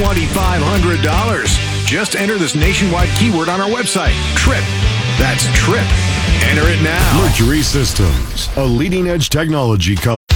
$2,500. Just enter this nationwide keyword on our website, TRIP. That's TRIP. Enter it now. Mercury Systems, a leading-edge technology company.